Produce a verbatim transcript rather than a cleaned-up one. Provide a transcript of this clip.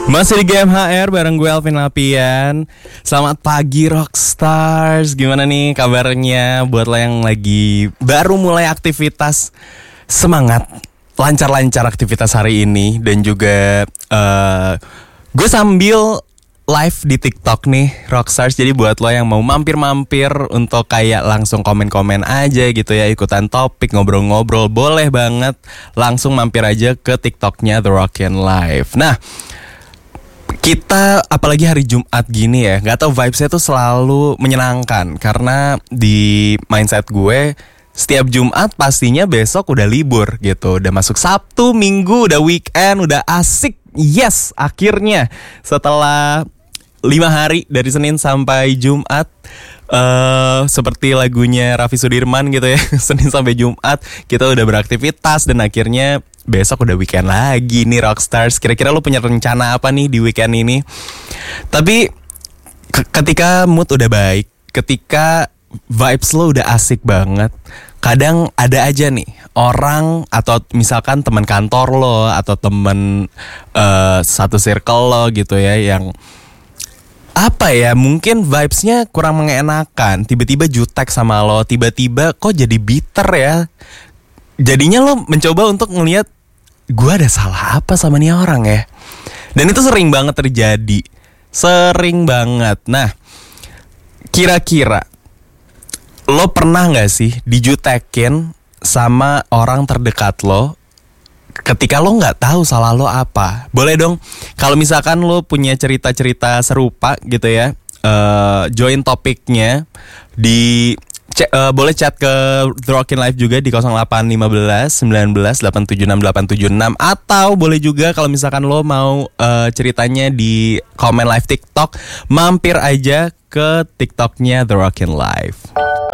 Masih di G M H R bareng gue Alvin Lapian. Selamat pagi Rockstars. Gimana nih kabarnya buat lo yang lagi baru mulai aktivitas? Semangat, lancar-lancar aktivitas hari ini. Dan juga uh, gue sambil live di TikTok nih Rockstars. Jadi buat lo yang mau mampir-mampir untuk kayak langsung komen-komen aja gitu ya, ikutan topik, ngobrol-ngobrol, boleh banget. Langsung mampir aja ke TikToknya The Rockin' Live. Nah, kita apalagi hari Jumat gini ya, nggak tahu vibesnya tuh selalu menyenangkan. Karena di mindset gue, setiap Jumat pastinya besok udah libur gitu. Udah masuk Sabtu, Minggu, udah weekend, udah asik. Yes, akhirnya setelah lima hari dari Senin sampai Jumat, uh, seperti lagunya Raffi Sudirman gitu ya, Senin sampai Jumat kita udah beraktivitas dan akhirnya besok udah weekend lagi nih Rockstars. Kira-kira lo punya rencana apa nih di weekend ini? Tapi ke- ketika mood udah baik, ketika vibes lo udah asik banget, kadang ada aja nih orang atau misalkan teman kantor lo atau teman uh, satu circle lo gitu ya, yang apa ya, mungkin vibes-nya kurang mengenakan. Tiba-tiba jutek sama lo, tiba-tiba kok jadi bitter ya. Jadinya lo mencoba untuk ngelihat, gue ada salah apa sama nih orang ya. Dan itu sering banget terjadi, sering banget. Nah, kira-kira lo pernah gak sih dijutekin sama orang terdekat lo ketika lo gak tahu salah lo apa? Boleh dong, kalau misalkan lo punya cerita-cerita serupa gitu ya, uh, join topiknya di C- uh, boleh chat ke The Rockin' Live juga di nol delapan lima belas sembilan belas delapan tujuh enam delapan tujuh enam. Atau boleh juga kalau misalkan lo mau uh, ceritanya di komen live TikTok, mampir aja ke TikToknya The Rockin' Live.